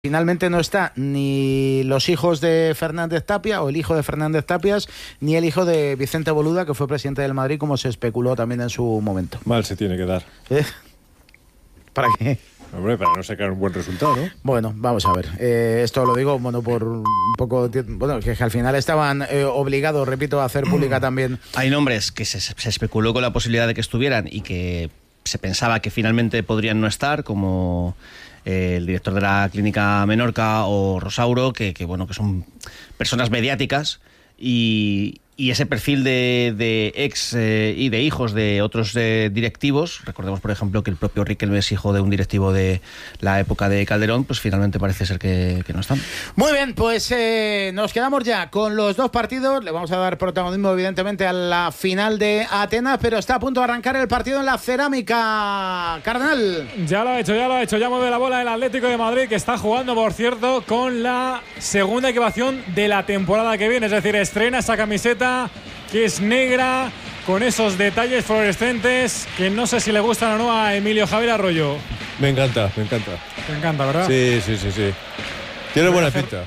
Finalmente no está ni los hijos de Fernández Tapia o el hijo de Fernández Tapias, ni el hijo de Vicente Boluda, que fue presidente del Madrid, como se especuló también en su momento. Mal se tiene que dar. ¿Para qué? Hombre, para no sacar un buen resultado, ¿no? Bueno, vamos a ver. Esto lo digo, bueno, por un poco... Bueno, que al final estaban obligados, repito, a hacer pública también. Hay nombres que se especuló con la posibilidad de que estuvieran y que se pensaba que finalmente podrían no estar, como el director de la Clínica Menorca o Rosauro, que son personas mediáticas y ese perfil de ex y de hijos de otros directivos. Recordemos, por ejemplo, que el propio Riquelme es hijo de un directivo de la época de Calderón, pues finalmente parece ser que no están. Muy bien, pues nos quedamos ya con los dos partidos. Le vamos a dar protagonismo, evidentemente, a la final de Atenas, pero está a punto de arrancar el partido en la Cerámica. Carnal. Ya lo ha hecho. Ya mueve la bola el Atlético de Madrid, que está jugando, por cierto, con la segunda equipación de la temporada que viene. Es decir, estrena esa camiseta que es negra, con esos detalles fluorescentes que no sé si le gustan o no a Emilio Javier Arroyo. Me encanta. Te encanta, ¿verdad? Sí. Tiene buena pinta.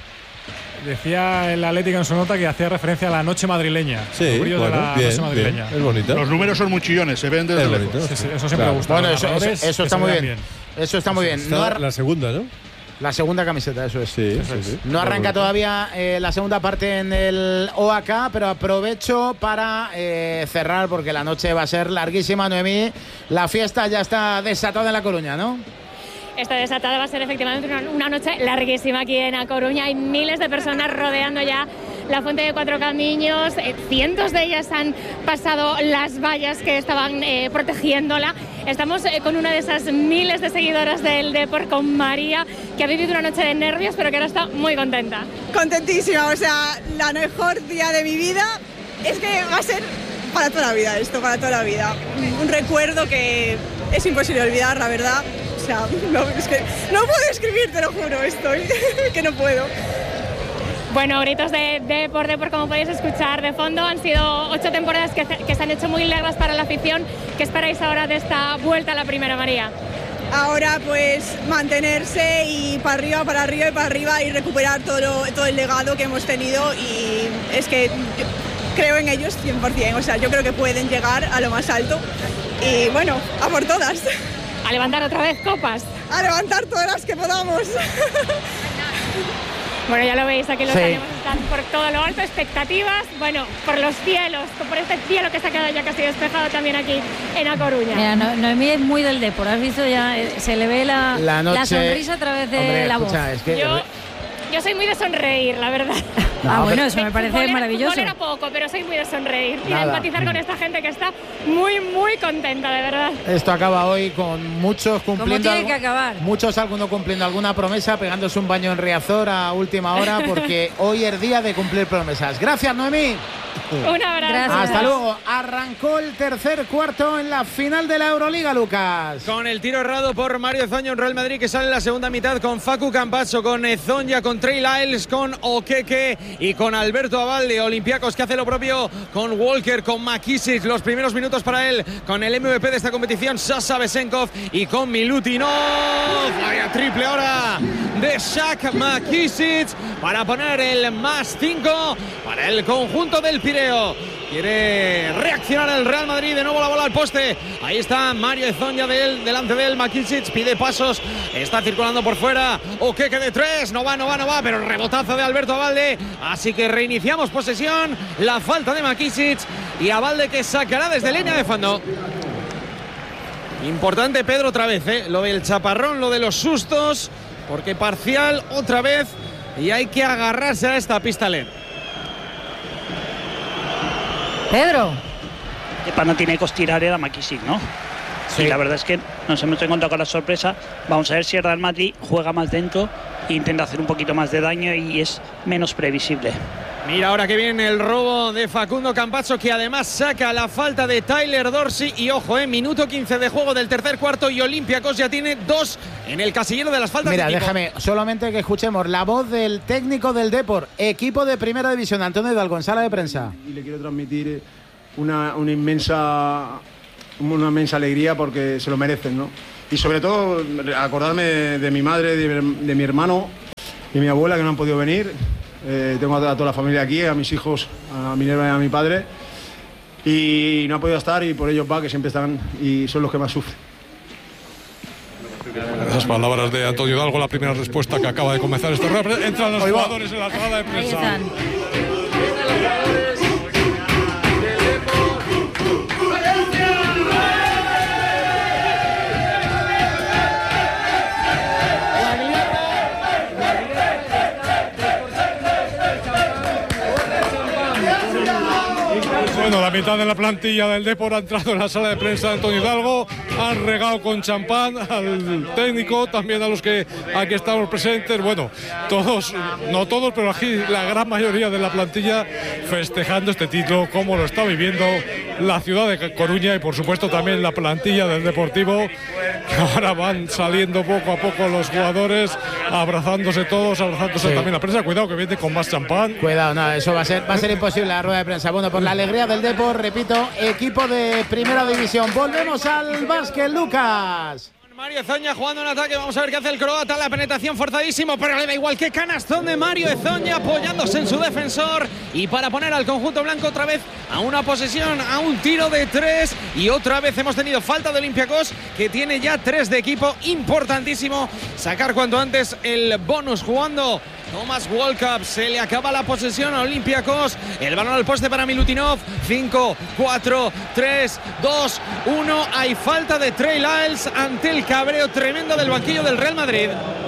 Decía el Atlético en su nota que hacía referencia a la noche madrileña. Sí, bueno, de la noche madrileña. Es bonita. Los números son muy chillones, se ven desde lejos. Sí, eso siempre me gusta. Bueno, eso está muy bien. Eso está muy bien. Está la segunda, ¿no? La segunda camiseta, eso es. Sí. No arranca todavía la segunda parte en el OAK, pero aprovecho para cerrar, porque la noche va a ser larguísima, Noemí. La fiesta ya está desatada en La Coruña, ¿no? Está desatada, va a ser efectivamente una noche larguísima aquí en A Coruña. Hay miles de personas rodeando ya la Fuente de Cuatro Camiños. Cientos de ellas han pasado las vallas que estaban protegiéndola. Estamos con una de esas miles de seguidoras del Depor, con María, que ha vivido una noche de nervios, pero que ahora está muy contenta. Contentísima, o sea, la mejor día de mi vida. Es que va a ser para toda la vida esto, para toda la vida. Un recuerdo que es imposible olvidar, la verdad. O sea, es que no puedo escribir, te lo juro, que no puedo. Bueno, gritos de Depor, como podéis escuchar de fondo. Han sido 8 temporadas que se han hecho muy largas para la afición. ¿Qué esperáis ahora de esta vuelta a la primera, María? Ahora pues mantenerse y para arriba y recuperar todo el legado que hemos tenido, y es que creo en ellos 100%, o sea, yo creo que pueden llegar a lo más alto y bueno, a por todas. A levantar otra vez copas. A levantar todas las que podamos. Bueno, ya lo veis, aquí los ánimos están por todo lo alto, expectativas, bueno, por los cielos, por este cielo que se ha quedado ya casi despejado también aquí en A Coruña. Mira, Noemí es muy del Depor, has visto ya, se le ve la sonrisa a través de la voz. Es que yo soy muy de sonreír, la verdad. Bueno, eso me parece maravilloso. Era poco, pero soy muy de sonreír y de empatizar con esta gente que está muy, muy contenta, de verdad. Esto acaba hoy con muchos cumpliendo. Como tiene que acabar. Muchos algunos cumpliendo alguna promesa, pegándose un baño en Riazor a última hora, porque hoy es día de cumplir promesas. Gracias, Noemí. Un abrazo. Gracias. Hasta luego. Arrancó el tercer cuarto en la final de la Euroliga, Lucas. Con el tiro errado por Mario Ezoña, un Real Madrid que sale en la segunda mitad con Facu Campazzo, con Ezoña, con Trey Lyles, con Okeke y con Alberto Abalde. Olympiacos que hace lo propio con Walker, con McKissick. Los primeros minutos para él, con el MVP de esta competición, Sasha Besenkov, y con Milutinov. Vaya triple ahora de Shaq McKissick para poner el +5 para el conjunto del Pireo. Quiere reaccionar el Real Madrid, de nuevo la bola al poste. Ahí está Mario Ezoña delante de él. McKissick pide pasos, está circulando por fuera. Okeke de 3, no va, pero el rebotazo de Alberto Abalde. Así que reiniciamos posesión. La falta de McKissick y Abalde, que sacará desde línea de fondo. Importante, Pedro, otra vez, lo del chaparrón, lo de los sustos, porque parcial otra vez y hay que agarrarse a esta pista LED. Pedro. No tiene que tirar era McKissick, ¿no? Sí. Y la verdad es que nos hemos encontrado con la sorpresa. Vamos a ver si el Real Madrid juega más dentro e intenta hacer un poquito más de daño y es menos previsible. Mira ahora que viene el robo de Facundo Campazzo, que además saca la falta de Tyler Dorsey. Y ojo, minuto 15 de juego del tercer cuarto y Olympiacos ya tiene 2 en el casillero de las faltas. Mira, de déjame solamente que escuchemos la voz del técnico del Depor, equipo de primera división, Antonio Hidalgo, en sala de prensa. Y le quiero transmitir una inmensa alegría, porque se lo merecen, ¿no? y sobre todo acordarme de mi madre, de mi hermano y mi abuela que no han podido venir. Tengo a toda la familia aquí, a mis hijos, a Minerva y a mi padre, y no ha podido estar, y por ellos que siempre están y son los que más sufren. Esas palabras de Antonio Hidalgo, la primera respuesta que acaba de comenzar esta rueda. Entran los jugadores en la sala de prensa. Bueno, la mitad de la plantilla del Depor ha entrado en la sala de prensa de Antonio Hidalgo, han regado con champán al técnico, también a los que aquí estamos presentes. Bueno, todos, no todos, pero aquí la gran mayoría de la plantilla festejando este título, como lo está viviendo la ciudad de Coruña y por supuesto también la plantilla del Deportivo, que ahora van saliendo poco a poco los jugadores, abrazándose todos, abrazándose también la prensa. Cuidado que viene con más champán. Cuidado, no, eso va a ser imposible la rueda de prensa. Bueno, por la alegría del Depor, repito, equipo de primera división. Volvemos al básquet, Lucas. Mario Ezoña jugando en ataque, vamos a ver qué hace el croata, la penetración forzadísimo, pero le da igual, que canastón de Mario Ezoña apoyándose en su defensor y para poner al conjunto blanco otra vez a una posesión, a un tiro de 3 y otra vez hemos tenido falta de Olympiacos, que tiene ya 3 de equipo, importantísimo sacar cuanto antes el bonus jugando Thomas Walkup. Se le acaba la posesión a Olympiacos, el balón al poste para Milutinov, 5, 4, 3, 2, 1, hay falta de Trey Lyles ante el cabreo tremendo del banquillo del Real Madrid.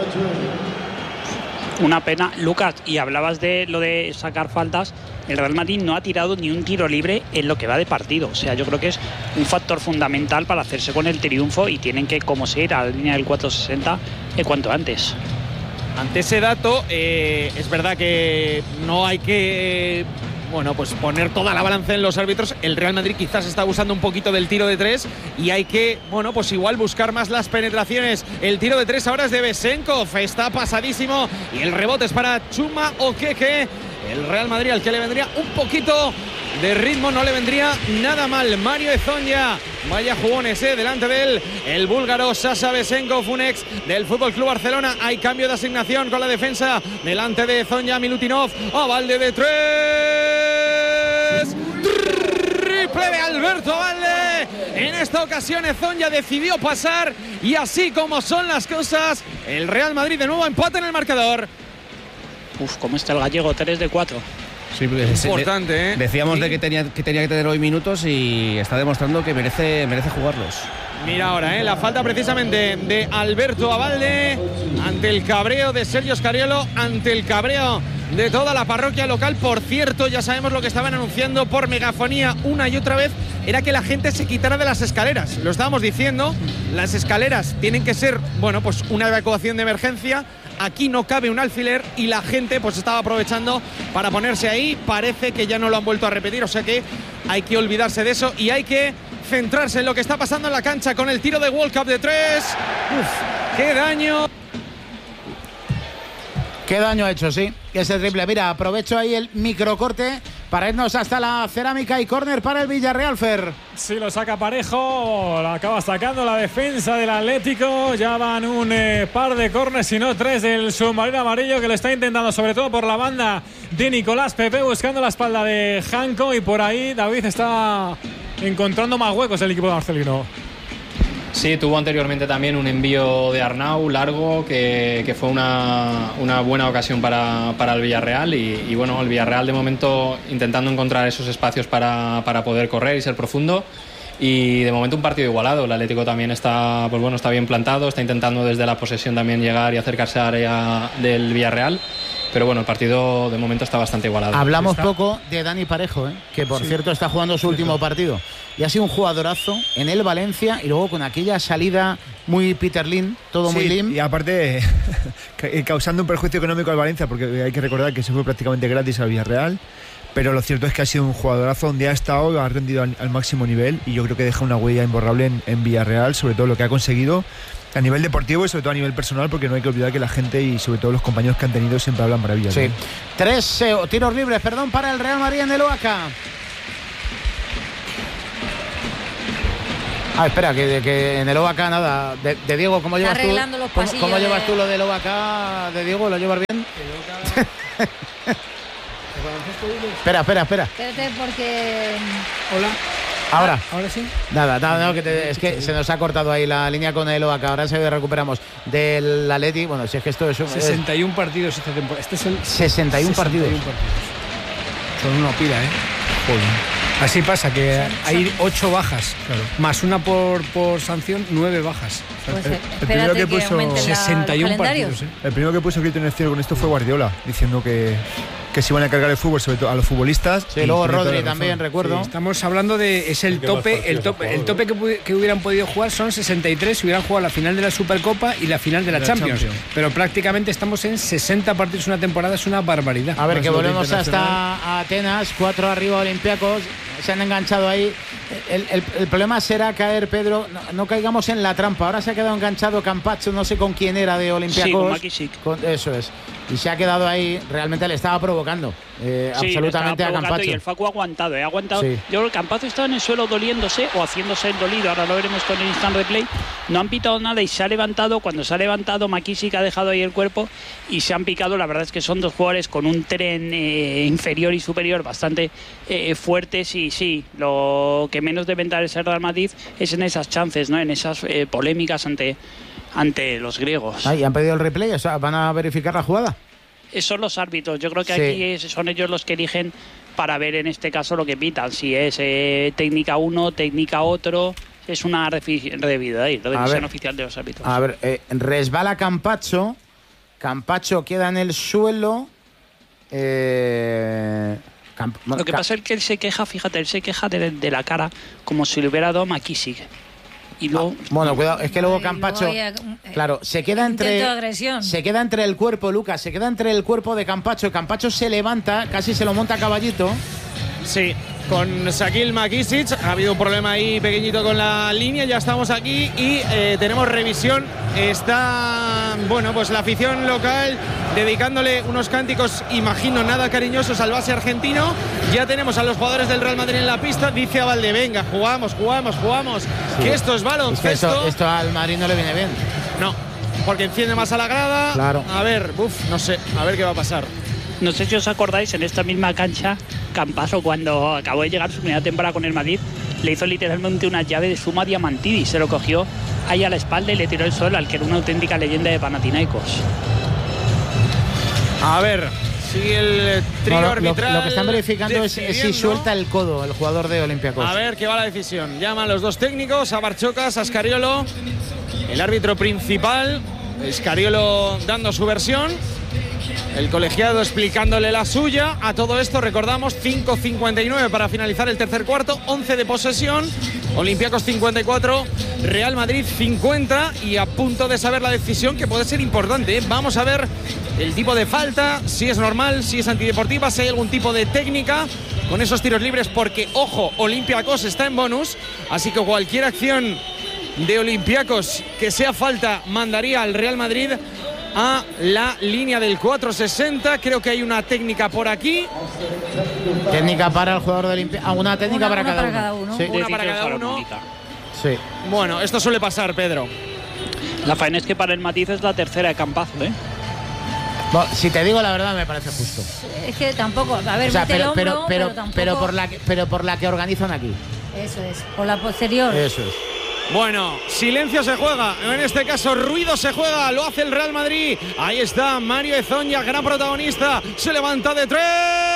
Una pena, Lucas, y hablabas de lo de sacar faltas. El Real Madrid no ha tirado ni un tiro libre en lo que va de partido. O sea, yo creo que es un factor fundamental para hacerse con el triunfo y tienen que, como se ir a la línea del 460 cuanto antes. Ante ese dato, es verdad que no hay que pues poner toda la balanza en los árbitros. El Real Madrid quizás está abusando un poquito del tiro de 3 y hay que, pues igual buscar más las penetraciones. El tiro de 3 ahora es de Besenkov, está pasadísimo y el rebote es para Chuma Okeke. El Real Madrid, al que le vendría un poquito de ritmo, no le vendría nada mal. Mario Ezoña, vaya jugones, delante de él el búlgaro Sasha Besenkov, un ex del FC Barcelona. Hay cambio de asignación con la defensa delante de Ezoña. Milutinov, a balde de 3, triple de Alberto Abalde. En esta ocasión Ezoña decidió pasar y así como son las cosas, el Real Madrid de nuevo empata en el marcador. ¿Cómo está el gallego? 3 de 4. Sí, importante, Decíamos de que tenía que tener hoy minutos y está demostrando que merece jugarlos. Mira ahora, la falta precisamente de Alberto Abalde ante el cabreo de Sergio Scariolo, ante el cabreo de toda la parroquia local. Por cierto, ya sabemos lo que estaban anunciando por megafonía una y otra vez, era que la gente se quitara de las escaleras. Lo estábamos diciendo, las escaleras tienen que ser, pues una evacuación de emergencia. Aquí no cabe un alfiler y la gente pues estaba aprovechando para ponerse ahí. Parece que ya no lo han vuelto a repetir, o sea que hay que olvidarse de eso y hay que centrarse en lo que está pasando en la cancha con el tiro de World Cup de 3. ¡Qué daño! Qué daño ha hecho, sí. Ese triple. Mira, aprovecho ahí el microcorte para irnos hasta la cerámica y córner para el Villarreal, Fer. Sí, lo saca Parejo, lo acaba sacando la defensa del Atlético. Ya van un par de córners, si no 3 del submarino amarillo, que lo está intentando sobre todo por la banda de Nicolás Pepe, buscando la espalda de Janko, y por ahí David está encontrando más huecos el equipo de Marcelino. Sí, tuvo anteriormente también un envío de Arnau largo que fue una buena ocasión para el Villarreal y bueno, el Villarreal de momento intentando encontrar esos espacios para poder correr y ser profundo, y de momento un partido igualado. El Atlético también está está bien plantado, está intentando desde la posesión también llegar y acercarse al área del Villarreal. Pero bueno, el partido de momento está bastante igualado. Hablamos poco de Dani Parejo, que por cierto está jugando su último partido. Y ha sido un jugadorazo en el Valencia y luego con aquella salida muy Peter Lim, todo muy lim. Y aparte causando un perjuicio económico al Valencia, porque hay que recordar que se fue prácticamente gratis al Villarreal. Pero lo cierto es que ha sido un jugadorazo donde ha estado, ha rendido al máximo nivel y yo creo que deja una huella imborrable en Villarreal, sobre todo lo que ha conseguido a nivel deportivo y sobre todo a nivel personal, porque no hay que olvidar que la gente y sobre todo los compañeros que han tenido siempre hablan maravillas. Sí. 3 tiros libres, para el Real Madrid en el OACA. Espera, que en el OAK nada. De Diego, ¿cómo llevas tú? ¿Cómo llevas tú lo del OAK de Diego? ¿Lo llevas bien? Espera. Espérate porque... Hola. Ahora sí. Nada, no, es que se nos ha cortado ahí la línea con el OAK. Ahora se recuperamos del Atleti. Bueno, si es que esto es 61 partidos esta temporada. Este es el 61 partidos. Son una pila, Joder. Así pasa, que hay 8 bajas, claro, más una por sanción, 9 bajas. Pues el primero que puso 61 partidos. El primero que puso grito en el cielo con esto fue Guardiola, diciendo que se iban a cargar el fútbol, sobre todo a los futbolistas. Sí, luego Rodri también, recuerdo. Sí, estamos hablando de el tope que hubieran podido jugar son 63 si hubieran jugado la final de la Supercopa y la final de la Champions. Pero prácticamente estamos en 60 partidos una temporada, es una barbaridad. A ver, que volvemos hasta Atenas, 4 arriba Olympiacos. Se han enganchado ahí. El problema será caer, Pedro. No caigamos en la trampa. Ahora se ha quedado enganchado Campacho, no sé con quién era de Olympiacos. Sí, con Makisic. Eso es. Y se ha quedado ahí. Realmente le estaba provocando. Absolutamente a Campacho. Y el Facu ha aguantado. Sí. Yo creo que Campacho estaba en el suelo doliéndose o haciéndose el dolido. Ahora lo veremos con el instant replay. No han pitado nada y se ha levantado. Cuando se ha levantado, Makisic ha dejado ahí el cuerpo y se han picado. La verdad es que son dos jugadores con un tren inferior y superior bastante fuertes. Y sí, lo que menos deben dar el Real Madrid es en esas chances, ¿no? En esas polémicas ante los griegos. ¿Y han pedido el replay? O sea, ¿van a verificar la jugada? Son los árbitros. Yo creo que aquí son ellos los que eligen para ver en este caso lo que pitan. Si es técnica uno, técnica otro. Es una revisión oficial de los árbitros. A ver, resbala Campacho. Campacho queda en el suelo. Lo que pasa es que él se queja, fíjate, de la cara como si le hubiera dado Makisic. Y luego, bueno, cuidado, es que luego Campacho, claro, se queda entre el cuerpo, Lucas, se queda entre el cuerpo de Campacho. Campacho se levanta, casi se lo monta a caballito. Sí, con Shaquille Makisic ha habido un problema ahí pequeñito con la línea. Ya estamos aquí y tenemos revisión. Está, bueno, pues la afición local dedicándole unos cánticos, imagino, nada cariñosos al base argentino. Ya tenemos a los jugadores del Real Madrid en la pista. Dice a Valde, venga, jugamos. Sí. Que esto es baloncesto. Es que esto al Madrid no le viene bien. No, porque enciende más a la grada. Claro. A ver, no sé, a ver qué va a pasar. No sé si os acordáis, en esta misma cancha, Campaso, cuando acabó de llegar su primera temporada con el Madrid, le hizo literalmente una llave de Suma Diamantidis. Se lo cogió ahí a la espalda y le tiró el suelo al que era una auténtica leyenda de Panathinaikos. A ver, sigue el trío arbitral. Lo que están verificando es si suelta el codo el jugador de Olympiacos. A ver qué va la decisión. Llaman los dos técnicos, a Barchocas, a Scariolo, el árbitro principal. Scariolo dando su versión. El colegiado explicándole la suya. A todo esto recordamos 5:59 para finalizar el tercer cuarto, 11 de posesión, Olympiacos 54, Real Madrid 50 y a punto de saber la decisión que puede ser importante. Vamos a ver el tipo de falta, si es normal, si es antideportiva, si hay algún tipo de técnica con esos tiros libres, porque ojo, Olympiacos está en bonus, así que cualquier acción de Olympiacos que sea falta mandaría al Real Madrid a la línea del 4.60. Creo que hay una técnica por aquí. Técnica para el jugador de Olimpia. Una técnica para cada uno. Sí. Una para cada uno. Sí. Bueno, esto suele pasar, Pedro. La faena es que para el Matiz es la tercera de Campazo, Bueno, si te digo la verdad, me parece justo. Es que tampoco, a ver, pero por la que organizan aquí. Eso es, por la posterior. Eso es. Bueno, silencio se juega, en este caso ruido se juega, lo hace el Real Madrid. Ahí está Mario Hezonja, gran protagonista, se levanta de 3.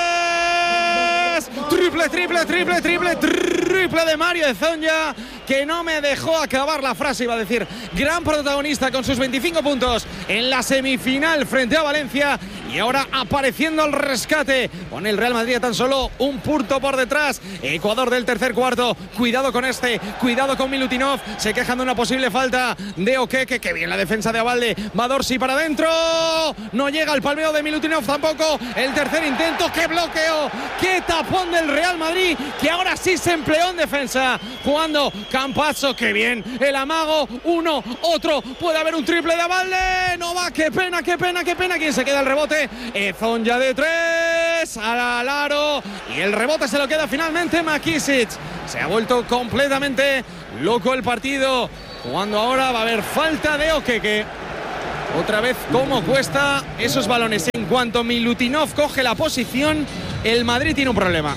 Triple de Mario Hezonja, que no me dejó acabar la frase, iba a decir, gran protagonista con sus 25 puntos en la semifinal frente a Valencia. Y ahora apareciendo al rescate con el Real Madrid tan solo un punto por detrás. Ecuador del tercer cuarto. Cuidado con cuidado con Milutinov. Se quejan de una posible falta de Okeke. Que bien la defensa de Abalde. Va Dorsey para adentro. No llega el palmeo de Milutinov tampoco. El tercer intento. ¡Qué bloqueo! ¡Qué tapón del Real Madrid! Que ahora sí se empleó en defensa. Jugando Campazzo, qué bien el amago, uno, otro, puede haber un triple de Abalde, no va, qué pena, ¿quién se queda el rebote? Ezonja de 3, al aro, y el rebote se lo queda finalmente McKissic. Se ha vuelto completamente loco el partido, jugando ahora va a haber falta de Okeke. Otra vez cómo cuesta esos balones. En cuanto Milutinov coge la posición, el Madrid tiene un problema.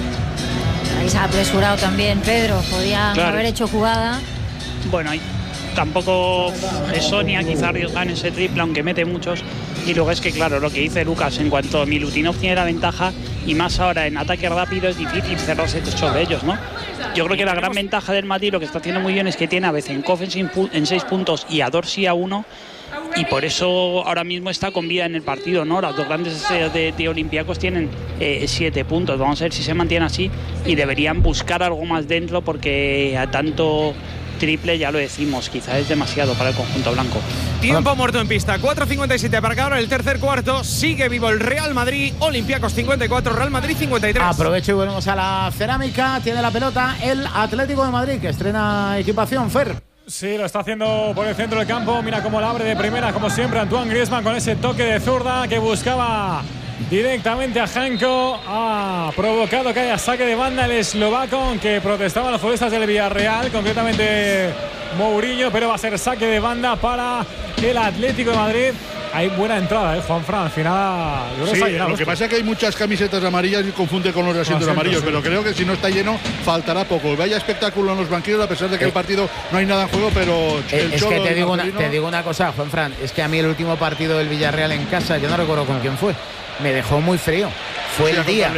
Ahí se ha apresurado también Pedro, podían haber hecho jugada. Bueno, tampoco Sonia quizá arriesgan ese triple, aunque mete muchos. Y luego es que, claro, lo que dice Lucas, en cuanto Milutinov tiene la ventaja, y más ahora en ataque rápido, es difícil cerrarse sobre ellos, ¿no? Yo creo que la gran ventaja del Madrid, lo que está haciendo muy bien, es que tiene a Bezenkov en 6 puntos y a Dorsey a 1. Y por eso ahora mismo está con vida en el partido, ¿no? Las dos grandes estrellas de Olympiacos tienen 7 puntos. Vamos a ver si se mantiene así y deberían buscar algo más dentro, porque a tanto triple, ya lo decimos, quizás es demasiado para el conjunto blanco. Tiempo muerto en pista, 4:57 para que ahora el tercer cuarto. Sigue vivo el Real Madrid, Olympiacos 54, Real Madrid 53. Aprovecho y volvemos a la cerámica. Tiene la pelota el Atlético de Madrid, que estrena equipación, Fer. Sí, lo está haciendo por el centro del campo. Mira cómo la abre de primera, como siempre, Antoine Griezmann, con ese toque de zurda que buscaba directamente a Janko. Ha provocado que haya saque de banda el eslovaco, aunque protestaban los futbolistas del Villarreal, concretamente Mourinho, pero va a ser saque de banda para el Atlético de Madrid. Hay buena entrada, Juanfran. Al final, sí, lo que pasa es que hay muchas camisetas amarillas y confunde con los asientos amarillos, sí. Pero creo que si no está lleno, faltará poco. Vaya espectáculo en los banquillos, a pesar de que el partido no hay nada en juego, pero es que te digo una cosa, Juanfran, es que a mí el último partido del Villarreal en casa, yo no recuerdo con quién fue, me dejó muy frío. Fue el día.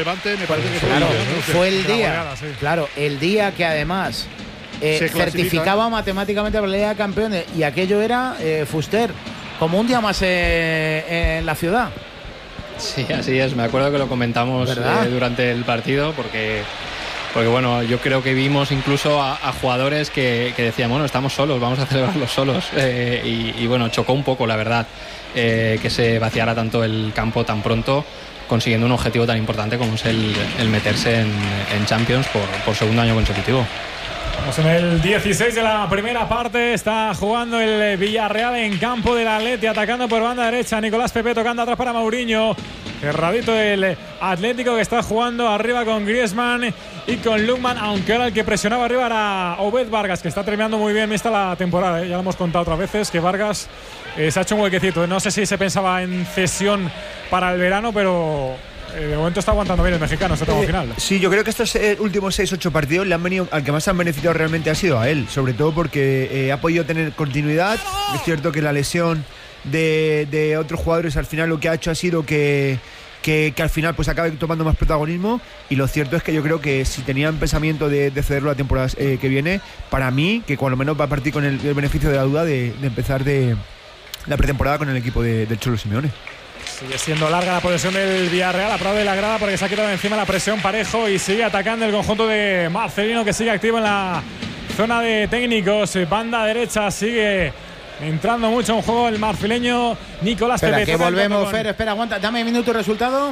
Fue el día. Claro, el día que además certificaba matemáticamente la Liga de Campeones, y aquello era Fuster. Como un día más en la ciudad. Sí, así es. Me acuerdo que lo comentamos durante el partido, porque bueno, yo creo que vimos incluso a jugadores que decían, bueno, estamos solos, vamos a celebrarlo solos. Y bueno, chocó un poco, la verdad, que se vaciara tanto el campo tan pronto, consiguiendo un objetivo tan importante como es el meterse en Champions por segundo año consecutivo. Estamos en el 16 de la primera parte. Está jugando el Villarreal en campo del Atleti, atacando por banda derecha. Nicolás Pepe tocando atrás para Mourinho. Cerradito el Atlético, que está jugando arriba con Griezmann y con Lukman, aunque ahora el que presionaba arriba era Obed Vargas, que está terminando muy bien esta la temporada. Ya lo hemos contado otras veces, que Vargas se ha hecho un huequecito. No sé si se pensaba en cesión para el verano, pero de momento está aguantando bien el mexicano este tramo final. Sí, yo creo que estos últimos 6-8 partidos le han venido, al que más han beneficiado realmente ha sido a él, sobre todo porque ha podido tener continuidad. Es cierto que la lesión de otros jugadores al final lo que ha hecho ha sido que al final pues acabe tomando más protagonismo, y lo cierto es que yo creo que si tenían pensamiento de cederlo la temporada que viene, para mí, que cuando menos va a partir con el beneficio de la duda de empezar de la pretemporada con el equipo del Cholo Simeone. Sigue siendo larga la posesión del Villarreal, aplaude la grada porque se ha quitado encima la presión Parejo, y sigue atacando el conjunto de Marcelino, que sigue activo en la zona de técnicos. Banda derecha sigue entrando mucho en juego el marfileño Nicolás Pepe. Que volvemos, Fer, espera, aguanta, dame minuto y resultado.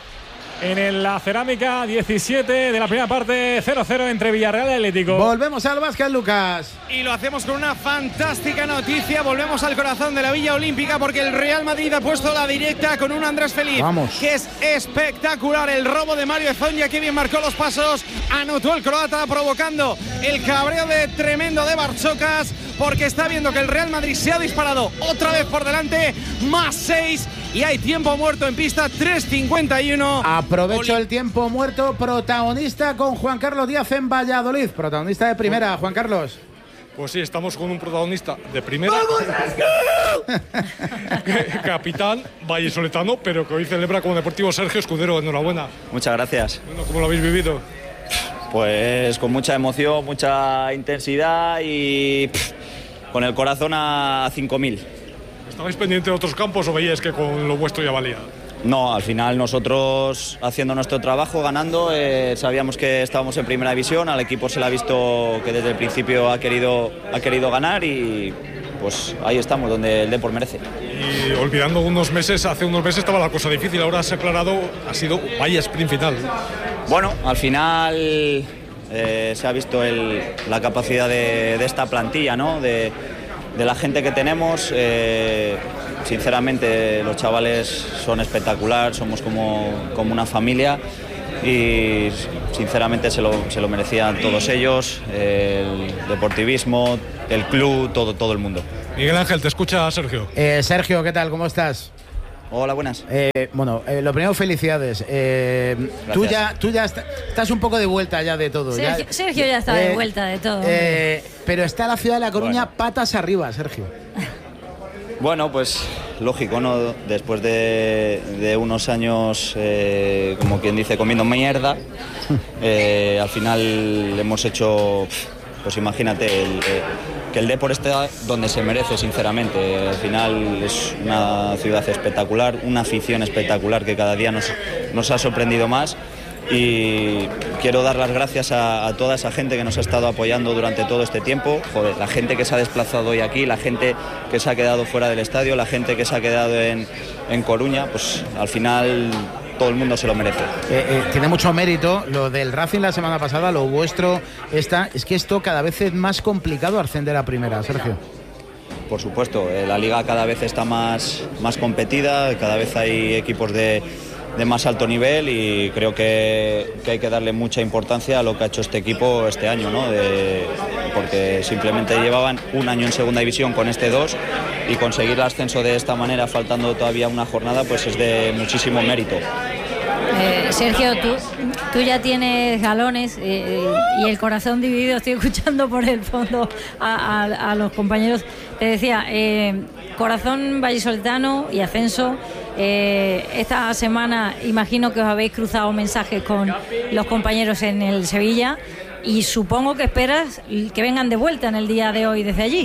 En la cerámica, 17 de la primera parte, 0-0 entre Villarreal y Atlético. Volvemos al básquet, Lucas. Y lo hacemos con una fantástica noticia. Volvemos al corazón de la Villa Olímpica, porque el Real Madrid ha puesto la directa con un Andrés Feliz. Vamos. Que es espectacular. El robo de Mario Ezonja, que bien marcó los pasos. Anotó el croata, provocando el cabreo tremendo de Barchocas, porque está viendo que el Real Madrid se ha disparado otra vez por delante. Más 6. Y hay tiempo muerto en pista, 3:51. Aprovecho el tiempo muerto. Protagonista con Juan Carlos Díaz en Valladolid. Protagonista de primera, Juan Carlos. Pues sí, estamos con un protagonista de primera. Capitán vallisoletano, pero que hoy celebra como Deportivo Sergio Escudero. Enhorabuena. Muchas gracias. Bueno, ¿cómo lo habéis vivido? Pues con mucha emoción, mucha intensidad y con el corazón a 5.000. ¿Estabais pendientes de otros campos o veíais que con lo vuestro ya valía? No, al final nosotros haciendo nuestro trabajo, ganando, sabíamos que estábamos en primera división, al equipo se le ha visto que desde el principio ha querido ganar, y pues ahí estamos, donde el Depor merece. Y olvidando unos meses, hace unos meses estaba la cosa difícil, ahora se ha aclarado, ha sido vaya sprint final. Bueno, al final se ha visto la capacidad de esta plantilla, ¿no? De la gente que tenemos. Sinceramente, los chavales son espectacular, somos como una familia y sinceramente se lo merecían todos ellos, el deportivismo, el club, todo el mundo. Miguel Ángel, te escucha Sergio. Sergio, ¿qué tal? ¿Cómo estás? Hola, buenas. Lo primero, felicidades. Tú ya estás un poco de vuelta ya de todo. Sergio ya está de vuelta de todo. Pero está la ciudad de La Coruña patas arriba, Sergio. Bueno, pues lógico, ¿no? Después de unos años, como quien dice, comiendo mierda, al final hemos hecho, pues imagínate, que el Depor está donde se merece, sinceramente. Al final es una ciudad espectacular, una afición espectacular que cada día nos ha sorprendido más. Y quiero dar las gracias a toda esa gente que nos ha estado apoyando durante todo este tiempo. Joder, la gente que se ha desplazado hoy aquí, la gente que se ha quedado fuera del estadio, la gente que se ha quedado en Coruña, pues al final todo el mundo se lo merece. Tiene mucho mérito lo del Racing la semana pasada, lo vuestro es que esto cada vez es más complicado ascender a primera, Sergio. Por supuesto, la liga cada vez está más competida, cada vez hay equipos de más alto nivel y creo que hay que darle mucha importancia a lo que ha hecho este equipo este año, ¿no? Porque simplemente llevaban un año en segunda división con este 2 y conseguir el ascenso de esta manera, faltando todavía una jornada, pues es de muchísimo mérito. Sergio, tú ya tienes galones y el corazón dividido. Estoy escuchando por el fondo a los compañeros. Te decía, corazón vallisoletano y ascenso. Esta semana imagino que os habéis cruzado mensajes con los compañeros en el Sevilla y supongo que esperas que vengan de vuelta en el día de hoy desde allí.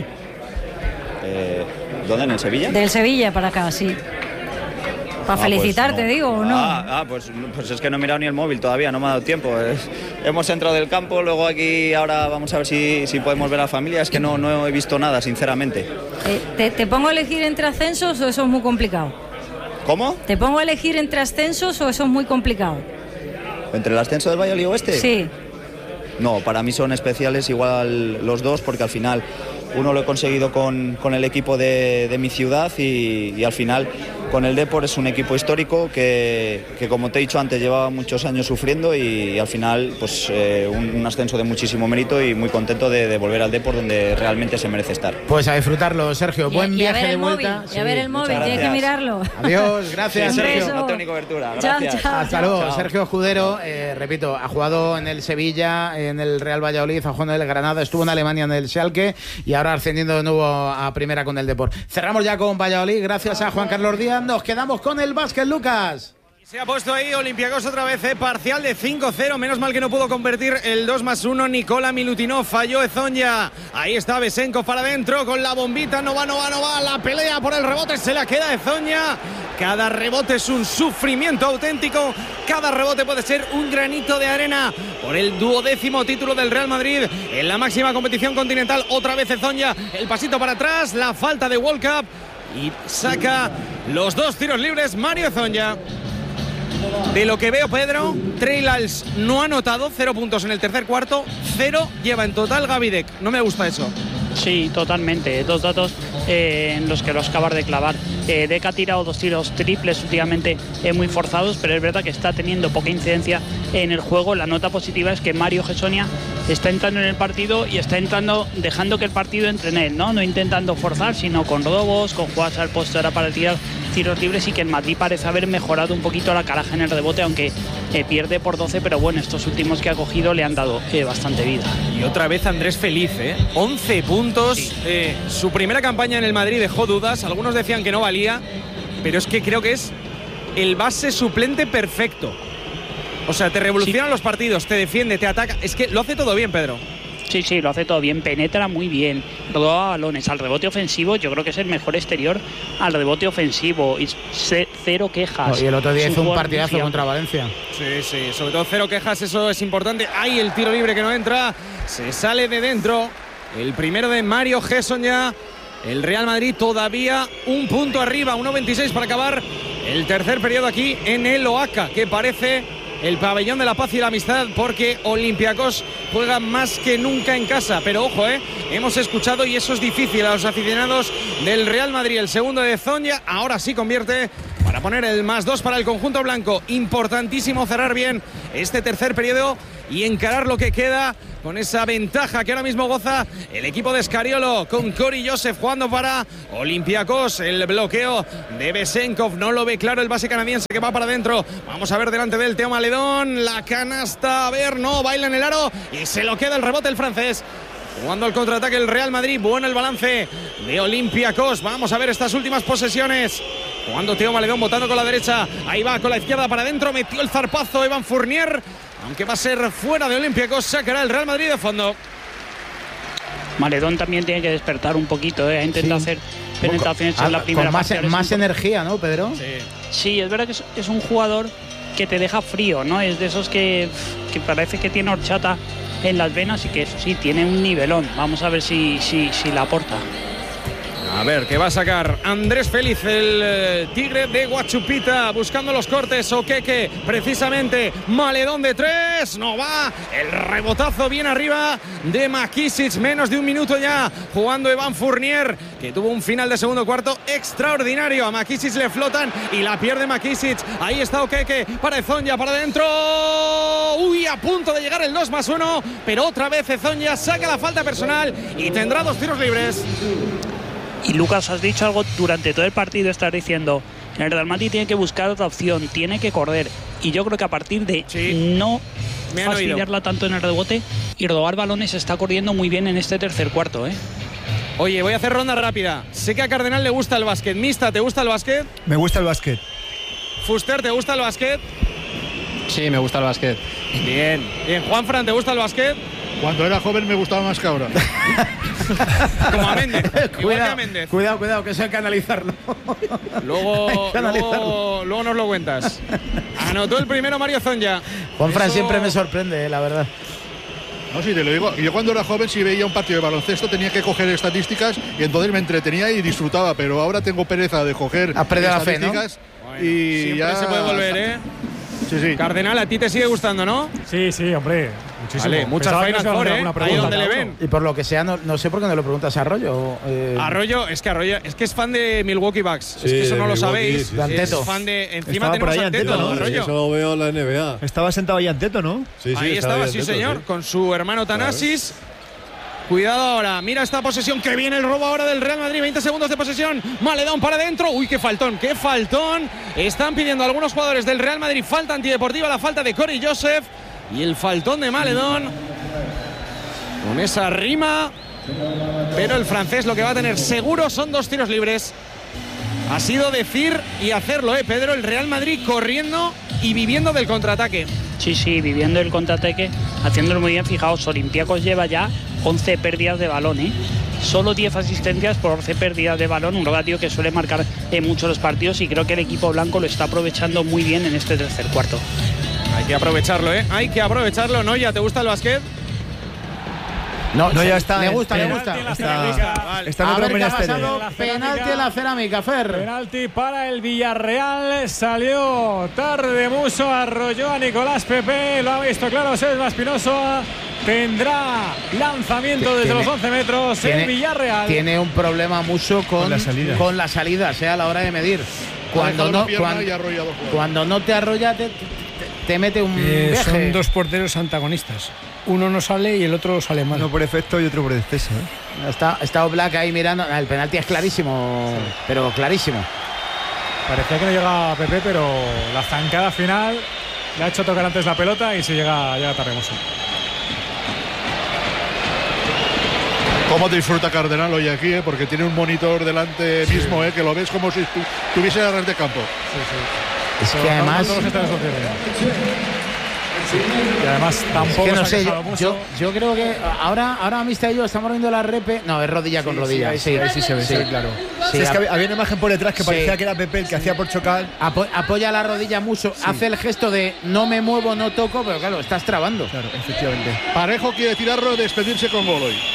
¿Dónde? ¿En el Sevilla? Del Sevilla para acá, sí. Para felicitarte, pues no. digo, ¿o no? Pues es que no he mirado ni el móvil todavía, no me ha dado tiempo. Hemos entrado del campo, luego aquí ahora vamos a ver si podemos ver a la familia. Es que no he visto nada, sinceramente. ¿Te pongo a elegir entre ascensos o eso es muy complicado? ¿Cómo? ¿Te pongo a elegir entre ascensos o eso es muy complicado? ¿Entre el ascenso del Valladolid Oeste? Sí. No, para mí son especiales igual los dos, porque al final uno lo he conseguido con el equipo de mi ciudad y al final con el Depor es un equipo histórico que como te he dicho antes, llevaba muchos años sufriendo y al final pues un ascenso de muchísimo mérito y muy contento de volver al Depor donde realmente se merece estar. Pues a disfrutarlo, Sergio. Buen viaje de vuelta. Y a ver el móvil, tienes que mirarlo. Adiós, gracias, Sergio. No tengo ni cobertura. Gracias. Chao. Hasta luego. Sergio Escudero, repito, ha jugado en el Sevilla, en el Real Valladolid, ha jugado en el Granada, estuvo en Alemania en el Schalke y ahora ascendiendo de nuevo a primera con el Depor. Cerramos ya con Valladolid, gracias a Juan Carlos Díaz. Nos quedamos con el básquet, Lucas. Se ha puesto ahí Olympiacos otra vez, parcial de 5-0. Menos mal que no pudo convertir el 2+1. Nikola Milutinov, falló Ezonja. Ahí está Besenkov para adentro con la bombita. No va. La pelea por el rebote se la queda Ezonja. Cada rebote es un sufrimiento auténtico. Cada rebote puede ser un granito de arena por el 12º título del Real Madrid en la máxima competición continental. Otra vez Ezonja, el pasito para atrás, la falta de World Cup y saca los 2 tiros libres Mario Ezonja. De lo que veo, Pedro, Trey Lyles no ha anotado, 0 puntos en el tercer cuarto, 0 lleva en total Gavidec. No me gusta eso. Sí, totalmente. 2 datos en los que los acabas de clavar. Deck ha tirado 2 tiros triples últimamente muy forzados, pero es verdad que está teniendo poca incidencia en el juego. La nota positiva es que Mario Hezonja está entrando en el partido y está entrando dejando que el partido entre en él, no intentando forzar, sino con robos, con jugadas al poste ahora para tirar tiros libres, y que el Madrid parece haber mejorado un poquito la caraja en el rebote, aunque pierde por 12, pero bueno, estos últimos que ha cogido le han dado bastante vida. Y otra vez Andrés Feliz, 11 puntos. Sí. Su primera campaña en el Madrid dejó dudas, algunos decían que no valía, pero es que creo que es el base suplente perfecto. O sea, te revoluciona los partidos, te defiende, te ataca. Es que lo hace todo bien, Pedro. Sí, lo hace todo bien, penetra muy bien, roba balones. Al rebote ofensivo yo creo que es el mejor exterior al rebote ofensivo y 0 quejas. Y el otro día hizo un partidazo contra Valencia. Sí, sobre todo 0 quejas, eso es importante. Hay el tiro libre que no entra, se sale de dentro. El primero de Mario Hezonja. El Real Madrid todavía un punto arriba, 1.26 para acabar el tercer periodo aquí en el Oaca, que parece el pabellón de la paz y la amistad, porque Olympiacos juega más que nunca en casa. Pero ojo, hemos escuchado, y eso es difícil a los aficionados del Real Madrid, el segundo de Zonja, ahora sí convierte para poner el +2 para el conjunto blanco. Importantísimo cerrar bien este tercer periodo y encarar lo que queda con esa ventaja que ahora mismo goza el equipo de Scariolo, con Cory Joseph jugando para Olympiacos. El bloqueo de Besenkov, no lo ve claro el base canadiense, que va para adentro. Vamos a ver delante del Teo Maledón, la canasta, a ver, no, baila en el aro y se lo queda el rebote el francés. Jugando el contraataque el Real Madrid, bueno el balance de Olympiacos. Vamos a ver estas últimas posesiones. Jugando Teo Maledón, botando con la derecha, ahí va con la izquierda para adentro, metió el zarpazo Evan Fournier, aunque va a ser fuera de Olympiacos, sacará el Real Madrid de fondo. Maledón también tiene que despertar un poquito, ha intentado hacer penetraciones en la primera con parte. más energía, ¿no, Pedro? Sí, es verdad que es un jugador que te deja frío, ¿no? Es de esos que parece que tiene horchata en las venas y que eso sí, tiene un nivelón. Vamos a ver si la aporta. A ver, ¿qué va a sacar Andrés Félix, el tigre de Huachupita, buscando los cortes? Okeke, precisamente, Maledón de 3, no va, el rebotazo bien arriba de Makisic, menos de un minuto ya, jugando Evan Fournier, que tuvo un final de segundo cuarto extraordinario. A Makisic le flotan y la pierde Makisic, ahí está Okeke, para Ezonja, para adentro, uy, a punto de llegar el 2+1, pero otra vez Ezonja saca la falta personal y tendrá 2 tiros libres. Y Lucas, has dicho algo durante todo el partido, estás diciendo, el Real Madrid tiene que buscar otra opción, tiene que correr. Y yo creo que a partir de no fastidiarla tanto en el rebote y robar balones, está corriendo muy bien en este tercer cuarto. Oye, voy a hacer ronda rápida. Sé que a Cardenal le gusta el básquet. Mista, ¿te gusta el básquet? Me gusta el básquet. Fuster, ¿te gusta el básquet? Sí, me gusta el básquet. Bien. Juanfran, ¿te gusta el básquet? Cuando era joven me gustaba más que ahora. Como a Méndez. Igual que a Méndez. Cuidado, que eso hay que analizarlo. Luego nos lo cuentas. Anotó el primero Mario Zonja. Juanfran siempre me sorprende, la verdad. No, sí, te lo digo. Yo cuando era joven, si veía un partido de baloncesto, tenía que coger estadísticas y entonces me entretenía y disfrutaba. Pero ahora tengo pereza de coger estadísticas. Bueno, y siempre ya se puede volver, Sí. Cardenal, a ti te sigue gustando, ¿no? Sí, hombre. Muchísimo. Vale, muchas Final Four, ahí donde le ven. Y por lo que sea, no sé por qué no lo preguntas a Arroyo. Arroyo es que es fan de Milwaukee Bucks. Es que eso no lo sabéis. Es fan de. Encima tenemos Anteto, ¿no? Arroyo. Eso lo veo en la NBA. Estaba sentado ahí Anteto, ¿no? Sí, ahí estaba, sí, señor. Con su hermano Thanasis. Cuidado ahora, mira esta posesión, que viene el robo ahora del Real Madrid, 20 segundos de posesión, Maledón para adentro, uy, qué faltón, están pidiendo algunos jugadores del Real Madrid, falta antideportiva, la falta de Cory Joseph y el faltón de Maledón, con esa rima, pero el francés lo que va a tener seguro son 2 tiros libres. Ha sido decir y hacerlo, Pedro, el Real Madrid corriendo y viviendo del contraataque. Sí, viviendo el contraataque, haciéndolo muy bien. Fijaos, Olympiacos lleva ya 11 pérdidas de balón, Solo 10 asistencias por 11 pérdidas de balón, un ratio que suele marcar en muchos los partidos, y creo que el equipo blanco lo está aprovechando muy bien en este tercer cuarto. Hay que aprovecharlo, hay que aprovecharlo. ¿Noya, te gusta el básquet? No, ya está. Le gusta. Está en otro ministerio. Penalti en la cerámica, Fer. Penalti para el Villarreal. Salió tarde Muso, arrolló a Nicolás Pepe. Lo ha visto claro Sesma Espinosa. Tendrá lanzamiento desde los 11 metros el Villarreal. Tiene un problema Muso con la salida, a la hora de medir. Cuando no te arrolla, te mete un viaje. Son 2 porteros antagonistas. Uno no sale y el otro sale mal. Uno por efecto y otro por exceso. Está Oblak ahí mirando. El penalti es clarísimo, pero clarísimo. Parecía que no llega Pepe, pero la zancada final le ha hecho tocar antes la pelota y se llega tarde Muso. ¿Cómo disfruta Cardenal hoy aquí? Porque tiene un monitor delante mismo, que lo ves como si tuviese a ras de campo. Sí. Es que además. Y además tampoco no sé, yo creo que ahora Mista y yo estamos viendo la repe. No, es rodilla con rodilla. Sí, se ve, claro. Sí, es que había una imagen por detrás que parecía que era Pepe el que hacía por chocar. Apoya la rodilla Muso, hace el gesto de no me muevo, no toco, pero claro, estás trabando. Claro, efectivamente. Parejo quiere tirarlo, despedirse con gol hoy.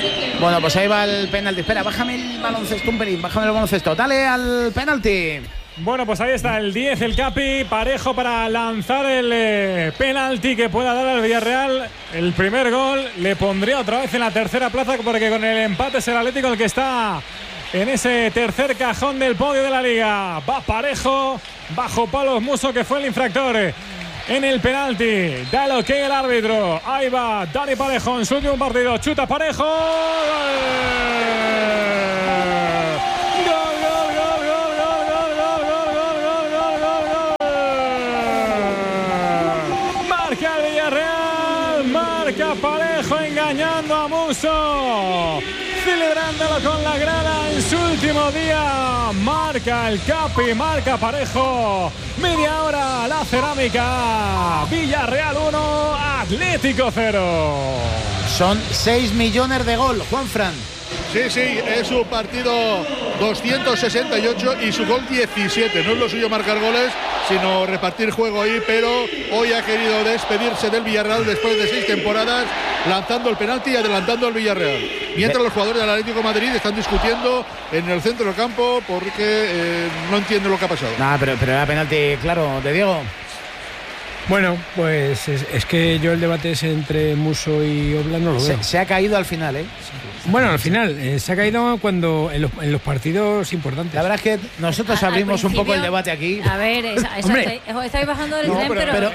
Bueno, pues ahí va el penalti. Espera, bájame el baloncesto un pelín, bájame el baloncesto. Dale al penalti. Bueno, pues ahí está el 10, el Capi, Parejo para lanzar el penalti que pueda dar al Villarreal. El primer gol le pondría otra vez en la tercera plaza, porque con el empate es el Atlético el que está en ese tercer cajón del podio de la Liga. Va Parejo, bajo palos Musso, que fue el infractor en el penalti. Da el ok el árbitro. Ahí va Dani Parejo en su último partido. Chuta Parejo. ¡Gol! Parejo engañando a Musso, celebrándolo con la grada en su último día. Marca el Capi, marca Parejo. Media hora la Cerámica. Villarreal 1, Atlético 0. Son 6 millones de gol, Juanfran. Sí, es su partido 268 y su gol 17. No es lo suyo marcar goles, sino repartir juego ahí, pero hoy ha querido despedirse del Villarreal después de 6 temporadas, lanzando el penalti y adelantando al Villarreal. Mientras los jugadores del Atlético de Madrid están discutiendo en el centro del campo porque no entienden lo que ha pasado. Pero era penalti, claro, de Diego. Bueno, pues es que yo el debate es entre Musso y Oblak, no lo veo. Se ha caído al final, ¿eh? Bueno, al final, se ha caído cuando en los partidos importantes. La verdad es que nosotros abrimos un poco el debate aquí. A ver, estáis bajando del tren,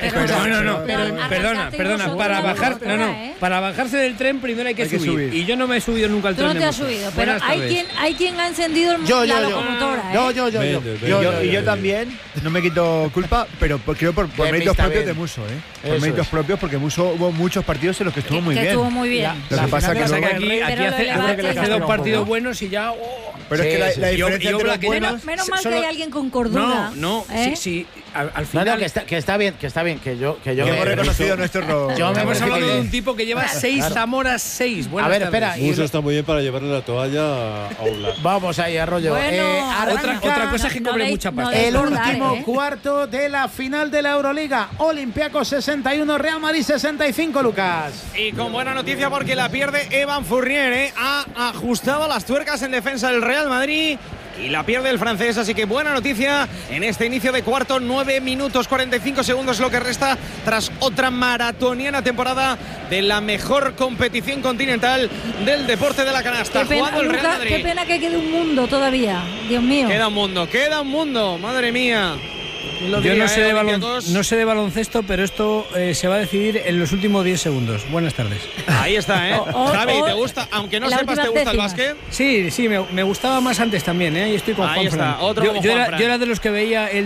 perdona, para bajarse del tren primero hay que subir. Y yo no me he subido nunca al tren. Tú no te has subido, pero hay quien ha encendido la locomotora. Yo también, no me quito culpa, pero creo por méritos propios de Musso, por méritos propios, porque Musso hubo muchos partidos en los que estuvo muy bien. Estuvo muy bien. Lo que pasa es que aquí hace 2 partidos buenos y ya. Pero es que la diferencia entre los buenos. Menos mal que hay alguien con cordura. Sí. Al final que está bien, que yo hemos reconocido nuestro error. Hemos hablado de un tipo que lleva 6 Zamoras 6. A ver, espera. Musso está muy bien para llevarle la toalla a Oblak. Vamos ahí, Arroyo. Otra cosa es que cobre mucha pasta. El último cuarto de la final de la Euroliga. Olympiacos 61, Real Madrid 65, Lucas. Y con buena noticia porque la pierde Evan Fournier. Ha ajustado las tuercas en defensa del Real Madrid y la pierde el francés, así que buena noticia en este inicio de cuarto. 9 minutos 45 segundos lo que resta tras otra maratoniana temporada de la mejor competición continental del deporte de la canasta. Jugando el Real Madrid. Qué pena que quede un mundo todavía, Dios mío. Queda un mundo, madre mía. Yo no sé de baloncesto, pero esto se va a decidir en los últimos 10 segundos. Buenas tardes. Ahí está, ¿eh? Javi, ¿te gusta? Aunque no sepas, ¿te gusta el básquet? Sí, me gustaba más antes también, ¿eh? Ahí estoy con Ahí Juan está, yo era de los que veía el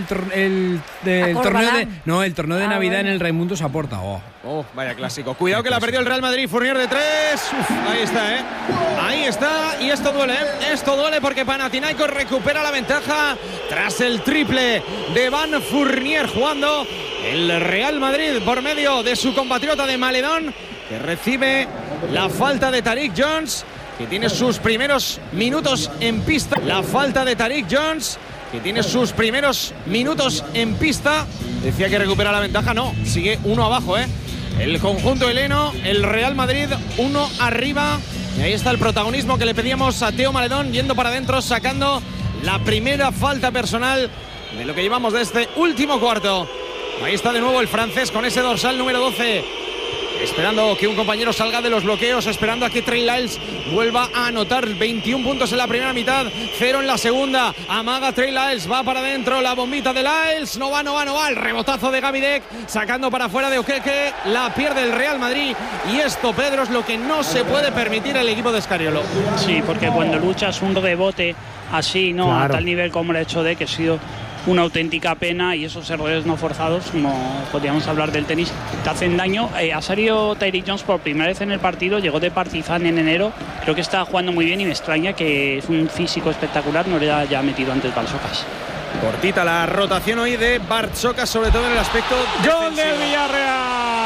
torneo de Navidad en el Raimundo Saporta. Vaya clásico. Cuidado que la perdió el Real Madrid. Fournier de 3. Ahí está, ¿eh? Ahí está. Y esto duele, ¿eh? Esto duele porque Panathinaikos recupera la ventaja tras el triple de Van Fournier, jugando el Real Madrid por medio de su compatriota de Maledón, que recibe la falta de Tariq Jones, que tiene sus primeros minutos en pista. La falta de Tariq Jones, que tiene sus primeros minutos en pista. Decía que recupera la ventaja, no, sigue 1 abajo, ¿eh? El conjunto heleno, el Real Madrid 1 arriba. Y ahí está el protagonismo que le pedíamos a Teo Maledón, yendo para adentro, sacando la primera falta personal de lo que llevamos de este último cuarto. Ahí está de nuevo el francés con ese dorsal número 12, esperando que un compañero salga de los bloqueos, esperando a que Trey Lyles vuelva a anotar. 21 puntos en la primera mitad, 0 en la segunda. Amaga Trey Lyles, va para adentro, la bombita de Lyles, no va. El rebotazo de Gavidec, sacando para afuera de Okeke, la pierde el Real Madrid. Y esto, Pedro, es lo que no se puede permitir al equipo de Scariolo. Sí, porque cuando luchas un rebote así, ¿no? Claro. A tal nivel como lo ha hecho que ha sido una auténtica pena, y esos errores no forzados, como podríamos hablar del tenis, te hacen daño. Ha salido Tyreek Jones por primera vez en el partido, llegó de Partizan en enero, creo que está jugando muy bien y me extraña que es un físico espectacular, no le haya metido antes Barçocas. Cortita la rotación hoy de Barçocas, sobre todo en el aspecto ¡Gol del Villarreal!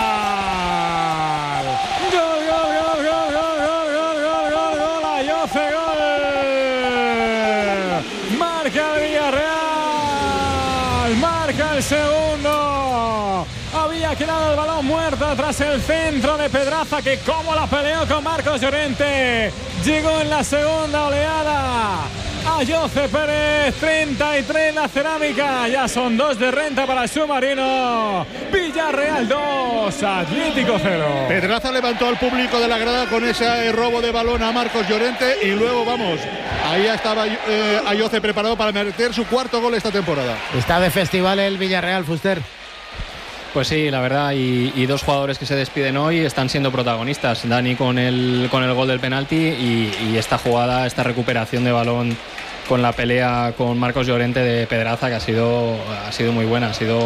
Marca el Villarreal, marca el segundo. Había quedado el balón muerto tras el centro de Pedraza, que como la peleó con Marcos Llorente. Llegó en la segunda oleada Ayoce Pérez, 33 la Cerámica, ya son 2 de renta para el submarino. Villarreal 2, Atlético 0. Pedraza levantó al público de la grada con ese robo de balón a Marcos Llorente y luego vamos, ahí estaba Ayoce preparado para meter su cuarto gol esta temporada. Está de festival el Villarreal, Fuster. Pues sí, la verdad, y dos jugadores que se despiden hoy están siendo protagonistas. Dani con el gol del penalti y esta jugada, esta recuperación de balón con la pelea con Marcos Llorente de Pedraza, que ha sido muy buena. Ha sido